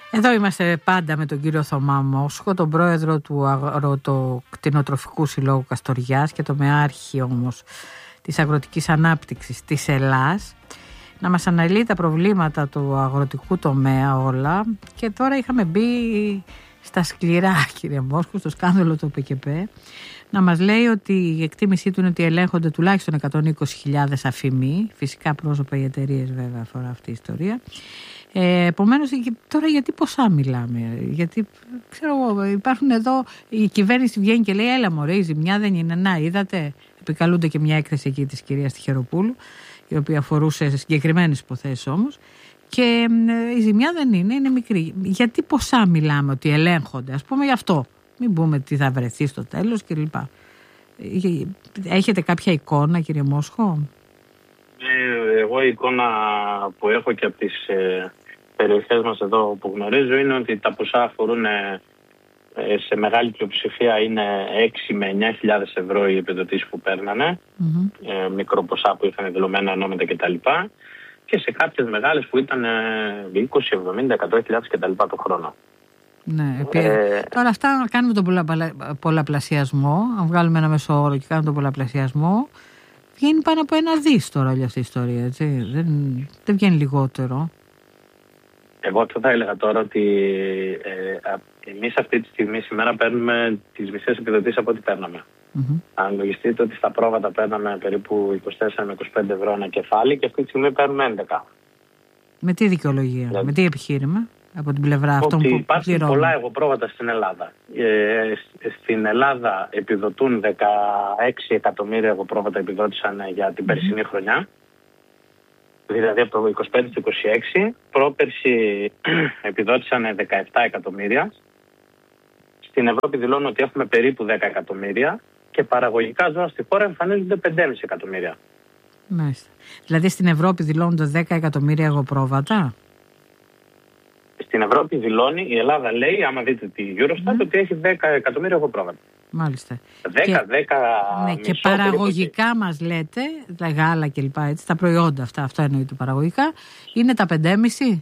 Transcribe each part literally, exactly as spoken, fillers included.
Εδώ είμαστε πάντα με τον κύριο Θωμά Μόσχο, τον πρόεδρο του Αγροτοκτηνοτροφικού Συλλόγου Καστοριάς και τομεάρχη όμως της αγροτικής ανάπτυξης της Ελλάς, να μας αναλύει τα προβλήματα του αγροτικού τομέα όλα. Και τώρα είχαμε μπει στα σκληρά, κύριε Μόσχο, στο σκάνδαλο του ΟΠΕΚΕΠ, να μας λέει ότι η εκτίμησή του είναι ότι ελέγχονται τουλάχιστον εκατόν είκοσι χιλιάδες αφημοί, φυσικά πρόσωπα, οι εταιρείες βέβαια αφορά αυτή η ιστορία. Ε, επομένως, τώρα γιατί ποσά μιλάμε? Γιατί ξέρω εγώ, υπάρχουν εδώ, η κυβέρνηση βγαίνει και λέει έλα μωρέ, η ζημιά δεν είναι. Να, είδατε, επικαλούνται και μια έκθεση εκεί της κυρίας Τυχεροπούλου, η οποία αφορούσε σε συγκεκριμένες υποθέσεις όμως, και ε, η ζημιά δεν είναι, είναι μικρή. Γιατί ποσά μιλάμε ότι ελέγχονται, ας πούμε γι' αυτό? Μην πούμε τι θα βρεθεί στο τέλος κλπ. Έχετε κάποια εικόνα, κύριε Μόσχο? Ε, εγώ η εικόνα που έχω και από τις ε, περιοχές μας εδώ που γνωρίζω είναι ότι τα ποσά αφορούν ε, σε μεγάλη πλειοψηφία είναι έξι με εννιά χιλιάδες ευρώ οι επιδοτήσεις που παίρνανε, mm-hmm. ε, μικρό ποσά που είχαν δηλωμένα ονόματα κτλ. Και σε κάποιες μεγάλες που ήταν ε, είκοσι, εβδομήντα, εκατό χιλιάδες κτλ. Το χρόνο. Ναι, ε, τώρα αυτά κάνουμε τον πολλα, πολλαπλασιασμό. Αν βγάλουμε ένα μέσο όρο και κάνουμε τον πολλαπλασιασμό, βγαίνει πάνω από ένα δις τώρα όλη αυτή η ιστορία, έτσι. Δεν, δεν βγαίνει λιγότερο. Εγώ αυτό θα έλεγα τώρα ότι ε, εμείς αυτή τη στιγμή σήμερα παίρνουμε τις μισές επιδοτήσεις από ό,τι παίρναμε. Mm-hmm. Αν λογιστείτε ότι στα πρόβατα παίρναμε περίπου είκοσι τέσσερα με είκοσι πέντε ευρώ ένα κεφάλι και αυτή τη στιγμή παίρνουμε έντεκα. Με τι δικαιολογία, δηλαδή, με τι επιχείρημα? Από την πλευρά αυτών που υπάρχουν πληρώνουν. Πολλά εγωπρόβατα στην Ελλάδα. Ε, στην Ελλάδα επιδοτούν δεκαέξι εκατομμύρια εγωπρόβατα επιδότησαν για την περσινή mm-hmm. χρονιά. Δηλαδή από το είκοσι πέντε στο είκοσι έξι. Πρόπερση επιδότησαν δεκαεπτά εκατομμύρια. Στην Ευρώπη δηλώνουν ότι έχουμε περίπου δέκα εκατομμύρια και παραγωγικά ζώα στη χώρα εμφανίζονται πέντε κόμμα πέντε εκατομμύρια. Μάλιστα. Δηλαδή στην Ευρώπη δηλώνονται δέκα εκατομμύρια εγωπρόβατα. Στην Ευρώπη δηλώνει, η Ελλάδα λέει, άμα δείτε τη Eurostat, mm. ότι έχει δέκα εκατομμύρια εγωπρόβατα. Μάλιστα. δέκα, δέκα, ναι, μισό, και παραγωγικά περίπου. Μας λέτε, τα γάλα και λοιπά, έτσι, τα προϊόντα αυτά, αυτό εννοείται παραγωγικά, είναι τα πέντε κόμμα πέντε.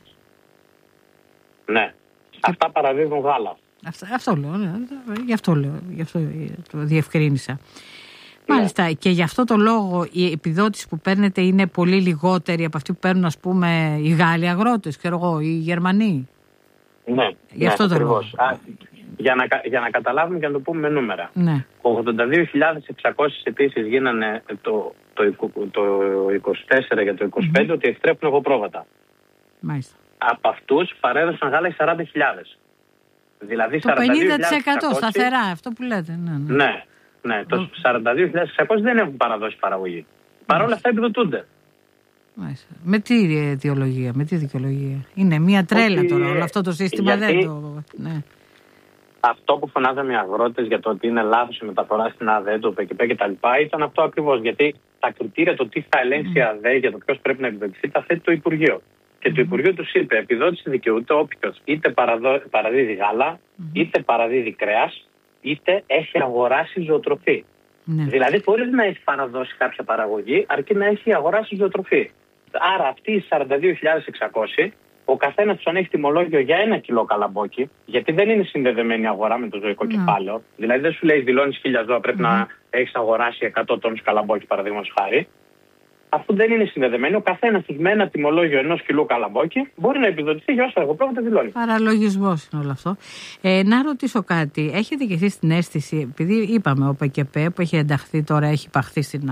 Ναι, και... αυτά παραδίδουν γάλα. Αυτό, αυτό λέω, ναι, γι' αυτό λέω, γι' αυτό το διευκρίνησα. Μάλιστα, ναι. Και γι' αυτό το λόγο η επιδότηση που παίρνετε είναι πολύ λιγότερη από αυτή που παίρνουν, ας πούμε, οι Γάλλοι αγρότες, ξέρω εγώ, οι Γερμανοί. Ναι, γι' αυτό ναι, το λόγο. Α, για, να, για να καταλάβουμε και να το πούμε με νούμερα. Ναι. ογδόντα δύο χιλιάδες εξακόσιες αιτήσεις γίνανε το, το, το, το είκοσι τέσσερα για το είκοσι πέντε mm-hmm. ότι εκτρέπουν εγωπρόβατα. Μάλιστα. Από αυτούς παρέδωσαν γάλα οι σαράντα χιλιάδες. Δηλαδή το πενήντα τοις εκατό σταθερά, αυτό που λέτε. Ναι, ναι. ναι. Ναι, το σαράντα δύο χιλιάδες εξακόσιες δεν έχουν παραδώσει παραγωγή. Παρ' όλα αυτά επιδοτούνται. Μάλιστα. Με τι αιτιολογία, με τι δικαιολογία? Είναι μια τρέλα ότι, τώρα όλο αυτό το σύστημα. Γιατί, δεν το... Ναι. Αυτό που φωνάζαμε οι αγρότες για το ότι είναι λάθος η μεταφορά στην ΑΔΕ, το ΟΠΕΚΕΠ κτλ. Ήταν αυτό ακριβώς. Γιατί τα κριτήρια, το τι θα ελέγξει η ΑΔΕ για το ποιος πρέπει να επιδοτηθεί, τα θέτει το Υπουργείο. Και το Υπουργείο τους είπε: επιδότηση δικαιούται όποιος είτε παραδο... παραδίδει γάλα, είτε παραδίδει κρέας, είτε έχει αγοράσει ζωοτροφή. Ναι. Δηλαδή, χωρίς να έχει παραδώσει κάποια παραγωγή, αρκεί να έχει αγοράσει ζωοτροφή. Άρα, αυτοί οι σαράντα δύο χιλιάδες εξακόσιοι, ο καθένας τους αν έχει τιμολόγιο για ένα κιλό καλαμπόκι, γιατί δεν είναι συνδεδεμένη η αγορά με το ζωικό ναι. κεφάλαιο. Δηλαδή, δεν σου λέει δηλώνεις χίλια ζώα, πρέπει mm. να έχεις αγοράσει εκατό τόνους καλαμπόκι, παραδείγματος χάρη. Αφού δεν είναι συνδεδεμένοι, ο καθένας τους με ένα τιμολόγιο ενός κιλού καλαμπόκι μπορεί να επιδοτηθεί για όσα εγωπρόβατα δηλώνει. Παραλογισμός είναι όλο αυτό. Ε, να ρωτήσω κάτι. Έχετε κι εσείς την αίσθηση, επειδή είπαμε ο ΟΠΕΚΕΠ που έχει ενταχθεί τώρα, έχει υπαχθεί στην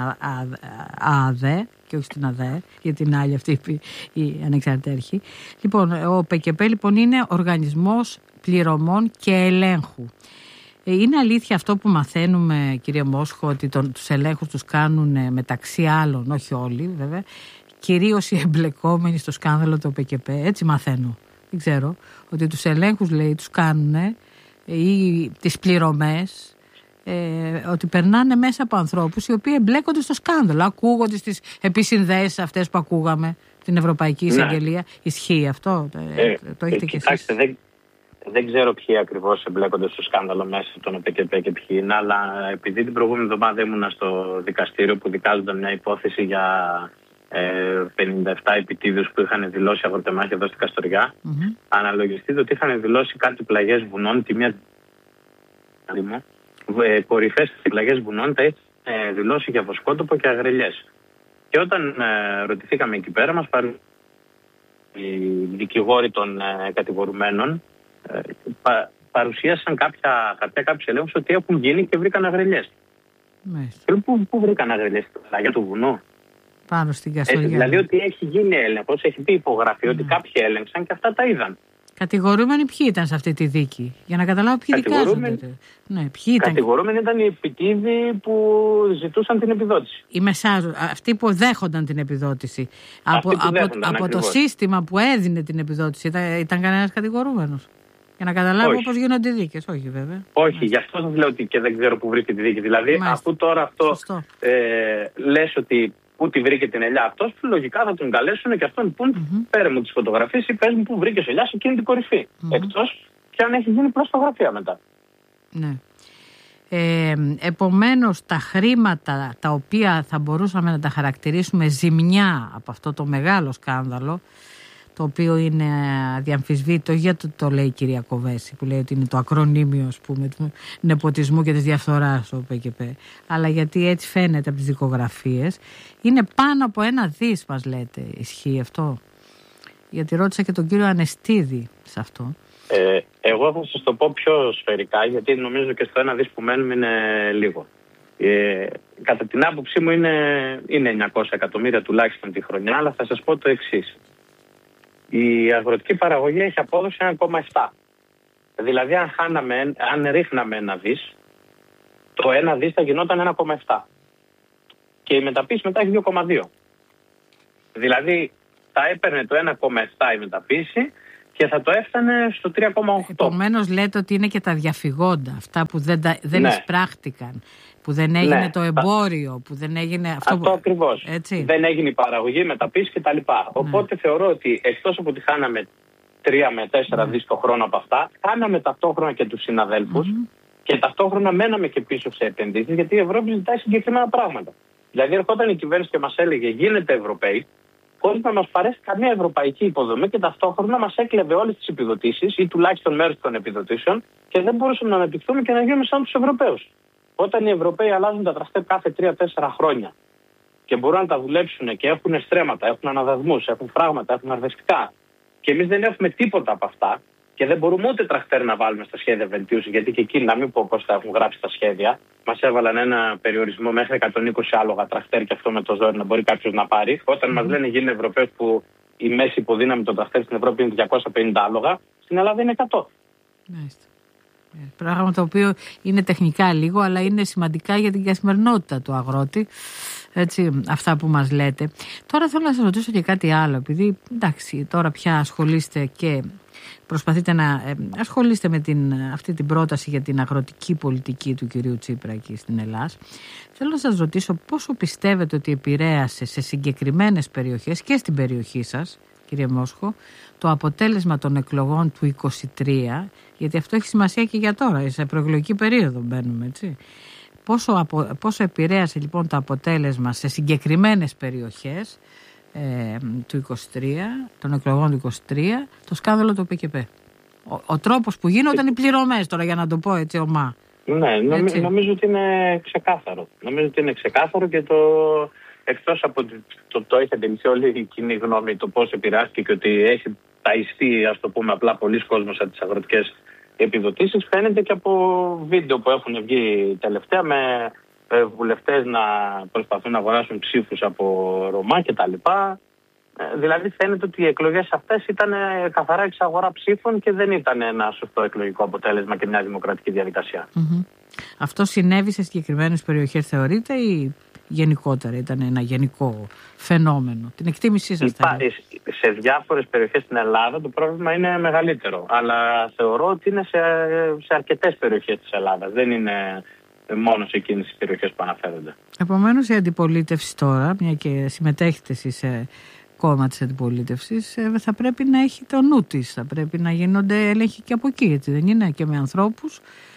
ΑΔΕ και όχι στην ΑΔΕ, για την άλλη αυτή η ανεξάρτητη αρχή. Λοιπόν, ο ΟΠΕΚΕΠ λοιπόν είναι οργανισμός πληρωμών και ελέγχου. Είναι αλήθεια αυτό που μαθαίνουμε, κύριε Μόσχο, ότι τον, τους ελέγχους τους κάνουν μεταξύ άλλων, όχι όλοι βέβαια, κυρίως οι εμπλεκόμενοι στο σκάνδαλο του ΟΠΕΚΕΠ, έτσι μαθαίνω, δεν ξέρω, ότι τους ελέγχους λέει τους κάνουν ή τις πληρωμές, ε, ότι περνάνε μέσα από ανθρώπους οι οποίοι εμπλέκονται στο σκάνδαλο, ακούγονται στις επισυνδέσεις αυτές που ακούγαμε, την Ευρωπαϊκή Εισαγγελία. Ναι. Ισχύει αυτό, ε, το έχετε ε, κι εσείς? Δεν... Δεν ξέρω ποιοι ακριβώς εμπλέκονται στο σκάνδαλο μέσα από τον ΟΠΕΚΕΠ και ποιοι είναι, αλλά επειδή την προηγούμενη εβδομάδα ήμουνα στο δικαστήριο που δικάζονταν μια υπόθεση για πενήντα επτά επιτίδιους που είχαν δηλώσει αγροτεμάχια εδώ στην Καστοριά. Mm-hmm. Αναλογιστείτε ότι είχαν δηλώσει κάτι πλαγιές βουνών, τη μία ε, κορυφές πλαγιές βουνών τα είχε δηλώσει για βοσκότοπο και αγρελιές. Και όταν ε, ρωτηθήκαμε εκεί πέρα, μας πάρουν οι δικηγόροι των ε, κατηγορουμένων, ε, πα, παρουσίασαν κάποια χαρτιά, κάποιους ελέγχους ότι έχουν γίνει και βρήκαν αγρελιές. Mm-hmm. Πού, πού βρήκαν αγρελιές, στην πλαγιά του βουνού? Πάνω στην Καστοριά. Ε, δηλαδή ότι έχει γίνει έλεγχος, έχει πει υπογραφή, mm. ότι κάποιοι έλεγξαν και αυτά τα είδαν. Κατηγορούμενοι ποιοι ήταν σε αυτή τη δίκη, για να καταλάβω ποιοι δικάζονται. Ναι, ποιοι ήταν. Κατηγορούμενοι ήταν οι επιτίδιοι που ζητούσαν την επιδότηση. Οι μεσάζω, αυτοί που δέχονταν την επιδότηση. Από, από, δέχονταν, από το σύστημα που έδινε την επιδότηση ήταν, ήταν κανένας κατηγορούμενος. Για να καταλάβω πώς γίνονται οι δίκες. Όχι βέβαια. Όχι, ναι. Γι' αυτό σας λέω ότι και δεν ξέρω που βρίσκεται τη δίκη. Δηλαδή, μάλιστα. Αφού τώρα αυτό ε, λες ότι πού τη βρήκε την ελιά αυτός, λογικά θα τον καλέσουν και αυτόν πούν mm-hmm. πέρα μου τις φωτογραφίες ή πες μου πού βρήκες ελιά σε εκείνη την κορυφή. Mm-hmm. Εκτός και αν έχει γίνει προστογραφία μετά. Ναι. Ε, επομένως τα χρήματα τα οποία θα μπορούσαμε να τα χαρακτηρίσουμε ζημιά από αυτό το μεγάλο σκάνδαλο, το οποίο είναι αδιαμφισβήτητο, γιατί το, το λέει η κυρία Κοβέση, που λέει ότι είναι το ακρονίμιο, ας πούμε, του νεποτισμού και της διαφθοράς, ο ΠΚΠ, αλλά γιατί έτσι φαίνεται από τις δικογραφίες, είναι πάνω από ένα δις, μας λέτε. Ισχύει αυτό? Γιατί ρώτησα και τον κύριο Ανεστίδη σε αυτό. Ε, εγώ θα σας το πω πιο σφαιρικά, γιατί νομίζω και στο ένα δις που μένουμε είναι λίγο. Ε, κατά την άποψή μου είναι, είναι εννιακόσια εκατομμύρια τουλάχιστον τη χρονιά, αλλά θα σας πω το εξής. Η αγροτική παραγωγή έχει απόδοση ένα κόμμα επτά. Δηλαδή αν, χάναμε, αν ρίχναμε ένα δις, το ένα δις θα γινόταν ένα κόμμα επτά. Και η μεταποίηση μετά έχει δύο κόμμα δύο. Δηλαδή θα έπαιρνε το ένα κόμμα επτά η μεταποίηση και θα το έφτανε στο τρία κόμμα οκτώ. Επομένως λέτε ότι είναι και τα διαφυγόντα, αυτά που δεν, δεν ναι. εισπράχτηκαν, που δεν έγινε ναι. το εμπόριο, που δεν έγινε αυτό, αυτό που... ακριβώς. Έτσι. Δεν έγινε η παραγωγή, η μεταποίηση κτλ. Ναι. Οπότε θεωρώ ότι εκτός από ότι χάναμε τρία με τέσσερα ναι. δις το χρόνο από αυτά, χάναμε ταυτόχρονα και τους συναδέλφους mm-hmm. και ταυτόχρονα μέναμε και πίσω σε επενδύσεις, γιατί η Ευρώπη ζητάει συγκεκριμένα πράγματα. Δηλαδή ερχόταν η κυβέρνηση και μας έλεγε γίνετε Ευρωπαίοι, χωρίς να μας παρέσει καμία ευρωπαϊκή υποδομή και ταυτόχρονα μας έκλεβε όλες τις επιδοτήσεις ή τουλάχιστον μέρος των επιδοτήσεων και δεν μπορούσαμε να αναπτυχθούμε και να γίνουμε σαν τους Ευρωπαίους. Όταν οι Ευρωπαίοι αλλάζουν τα τραστέρ κάθε τρία τέσσερα χρόνια και μπορούν να τα δουλέψουν και έχουν στρέμματα, έχουν αναδασμούς, έχουν φράγματα, έχουν αρδευτικά και εμείς δεν έχουμε τίποτα από αυτά και δεν μπορούμε ούτε τραχτέρ να βάλουμε στα σχέδια βελτίωση, γιατί και εκεί να μην πω πώς θα έχουν γράψει τα σχέδια. Μας έβαλαν ένα περιορισμό μέχρι εκατόν είκοσι άλογα τραχτέρ και αυτό με το ζόρι να μπορεί κάποιος να πάρει. Όταν mm-hmm. μας λένε γίνε Ευρωπαίους που η μέση υποδύναμη των τραχτέρ στην Ευρώπη είναι διακόσια πενήντα άλογα, στην Ελλάδα είναι εκατό. Μάλιστα. Πράγμα το οποίο είναι τεχνικά λίγο, αλλά είναι σημαντικά για την καθημερινότητα του αγρότη. Έτσι, αυτά που μας λέτε. Τώρα θέλω να σας ρωτήσω και κάτι άλλο, επειδή εντάξει, τώρα πια ασχολείστε και προσπαθείτε να ε, ασχολείστε με την, αυτή την πρόταση για την αγροτική πολιτική του κυρίου Τσίπρα εκεί στην Ελλάδα. Θέλω να σας ρωτήσω πόσο πιστεύετε ότι επηρέασε σε συγκεκριμένες περιοχές και στην περιοχή σας, κύριε Μόσχο, το αποτέλεσμα των εκλογών του είκοσι τρία, γιατί αυτό έχει σημασία και για τώρα, σε προεκλογική περίοδο μπαίνουμε, έτσι. Πόσο, απο, πόσο επηρέασε λοιπόν το αποτέλεσμα σε συγκεκριμένες περιοχές ε, του είκοσι τρία, των εκλογών του είκοσι τρία, το σκάνδαλο του ΠΚΠ. Ο, ο τρόπος που γίνονταν οι πληρωμές, τώρα για να το πω έτσι ομά. Ναι, νομι, νομίζω ότι είναι ξεκάθαρο. Νομίζω ότι είναι ξεκάθαρο και το εκτός από το, το, το έχει αντιληφθεί όλη η κοινή γνώμη το πώς επηρεάστηκε και ότι έχει ταϊστεί, ας το πούμε απλά, πολλοί κόσμος από τις αγροτικές επιδοτήσεις, φαίνεται και από βίντεο που έχουν βγει τελευταία με ε, βουλευτές να προσπαθούν να αγοράσουν ψήφους από Ρωμά κτλ. Ε, δηλαδή φαίνεται ότι οι εκλογές αυτές ήταν ε, καθαρά εξαγορά ψήφων και δεν ήταν ένα σωστό εκλογικό αποτέλεσμα και μια δημοκρατική διαδικασία. Mm-hmm. Αυτό συνέβη σε συγκεκριμένες περιοχές θεωρείτε ή γενικότερα ήταν ένα γενικό φαινόμενο? Την εκτίμησή σας? Υπάρχει, σε διάφορες περιοχές στην Ελλάδα το πρόβλημα είναι μεγαλύτερο, αλλά θεωρώ ότι είναι σε, σε αρκετές περιοχές της Ελλάδας. Δεν είναι μόνο σε εκείνες τις περιοχές που αναφέρονται. Επομένως η αντιπολίτευση τώρα, μια και συμμετέχετε εσείς σε κόμμα της αντιπολίτευσης, θα πρέπει να έχει το νου της, θα πρέπει να γίνονται έλεγχοι και από εκεί, έτσι δεν είναι? Και με ανθρώπους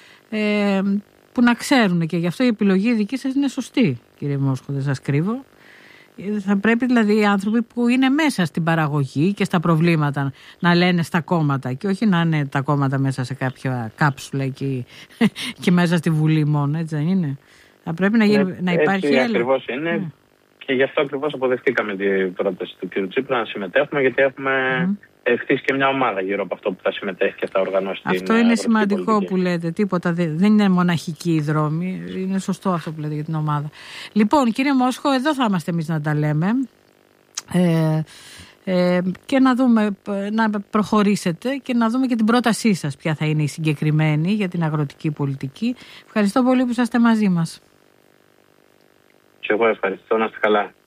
ε, που να ξέρουν, και γι' αυτό η επιλογή δική σας είναι σωστή, κύριε Μόσχο, δεν σας κρύβω. Θα πρέπει δηλαδή οι άνθρωποι που είναι μέσα στην παραγωγή και στα προβλήματα να λένε στα κόμματα και όχι να είναι τα κόμματα μέσα σε κάποια κάψουλα εκεί και μέσα στη Βουλή μόνο, έτσι δεν είναι? Θα πρέπει να, γίνει, ε, να υπάρχει έλεγχο. Ακριβώς είναι mm. και γι' αυτό ακριβώς αποδεχτήκαμε την πρόταση του κ. Τσίπρα να συμμετέχουμε, γιατί έχουμε mm. χτίσει και μια ομάδα γύρω από αυτό που θα συμμετέχει και θα οργανώσει. Αυτό είναι σημαντικό πολιτική που λέτε. Τίποτα δεν είναι μοναχική η δρόμη. Είναι σωστό αυτό που λέτε για την ομάδα. Λοιπόν, κύριε Μόσχο, εδώ θα είμαστε εμείς να τα λέμε. Ε, ε, και να δούμε, να προχωρήσετε και να δούμε και την πρότασή σας ποια θα είναι η συγκεκριμένη για την αγροτική πολιτική. Ευχαριστώ πολύ που είσαστε μαζί μας. Και εγώ ευχαριστώ, να είστε καλά.